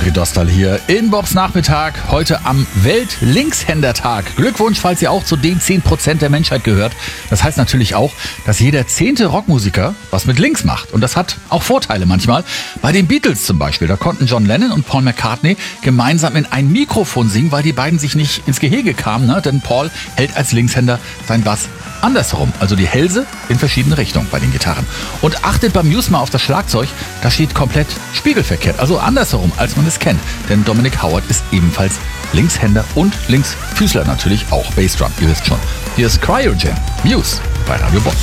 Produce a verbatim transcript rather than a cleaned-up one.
André Dostal hier in Bobs Nachmittag, heute am Welt-Linkshänder-Tag. Glückwunsch, falls ihr auch zu den zehn Prozent der Menschheit gehört. Das heißt natürlich auch, dass jeder zehnte Rockmusiker was mit links macht. Und das hat auch Vorteile manchmal. Bei den Beatles zum Beispiel, da konnten John Lennon und Paul McCartney gemeinsam in ein Mikrofon singen, weil die beiden sich nicht ins Gehege kamen. Ne? Denn Paul hält als Linkshänder sein Bass andersherum, also die Hälse in verschiedene Richtungen bei den Gitarren. Und achtet beim Muse mal auf das Schlagzeug, das steht komplett spiegelverkehrt, also andersherum, als man es kennt. Denn Dominic Howard ist ebenfalls Linkshänder und Linksfüßler natürlich auch Bassdrum, ihr wisst schon. Hier ist Cryogen, Muse bei Radio Bob.